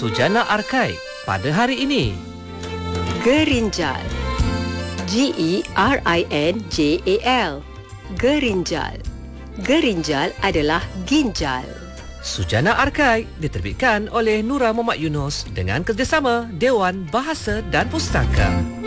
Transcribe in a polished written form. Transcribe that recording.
Sujana Arkai pada hari ini. Gerinjal. Gerinjal. Gerinjal. Gerinjal adalah ginjal. Sujana Arkai diterbitkan oleh Nura Muhammad Yunus dengan kerjasama Dewan Bahasa dan Pustaka.